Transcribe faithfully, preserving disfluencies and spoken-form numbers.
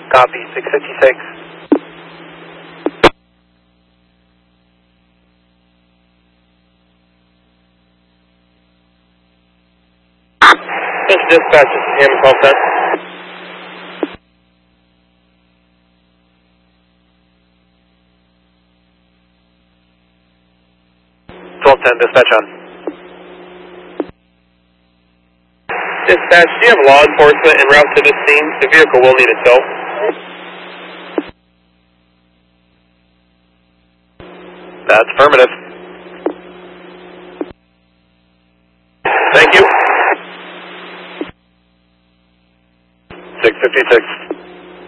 Copy, six fifty-six. This is dispatch, this is Hammond twelve ten. twelve ten, dispatch on. Dispatch, do you have law enforcement en route to this scene? The vehicle will need a tow. That's affirmative. Thank you. six fifty-six.